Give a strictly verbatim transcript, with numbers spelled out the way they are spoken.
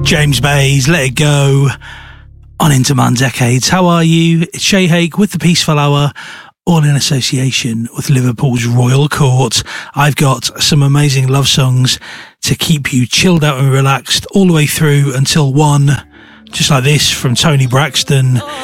James Bay's Let It Go on Into Man Decades. How are you? It's Shay Hake with the Peaceful Hour, all in association with Liverpool's Royal Court. I've got some amazing love songs to keep you chilled out and relaxed all the way through until one, just like this from Tony Braxton.